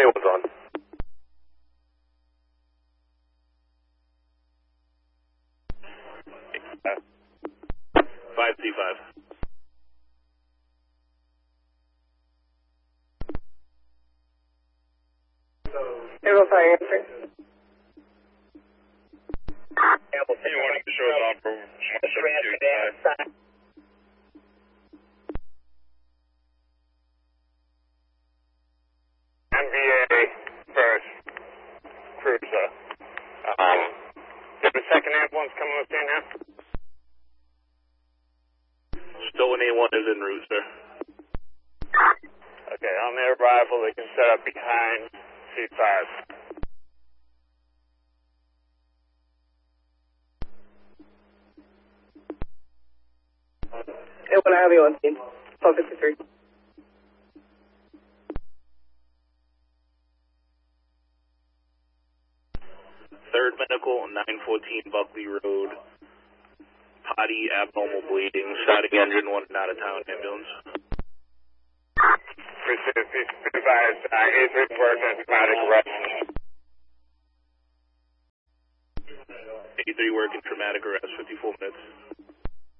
A1's on. Five C5. A1 fire answer. Hamilton, you want to show us on for 172. NBA first, Cruiser. The second ambulance coming with you now? Stolen A1 is en route, sir. Okay, on their arrival, they can set up behind C5. A1, I have you on scene. 1253. Third Medical, 914 Buckley Road. Potty, abnormal bleeding, starting engine, one out of town ambulance. Advised, A3 work symptomatic arrest. A3 working traumatic arrest, 54 minutes.